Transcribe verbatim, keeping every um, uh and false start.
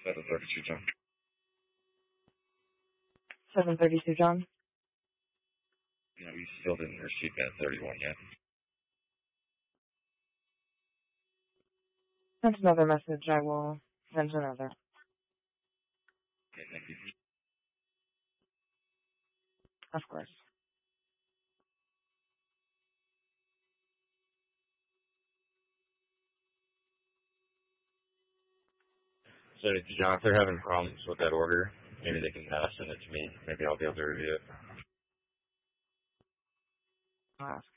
seven thirty-two, John. seven thirty-two, John. No, you still didn't receive that thirty-one yet. That's another message. I will send another. Okay, thank you. Of course. So, John, if they're having problems with that order, maybe they can uh, send it to me. Maybe I'll be able to review it. I'll ask.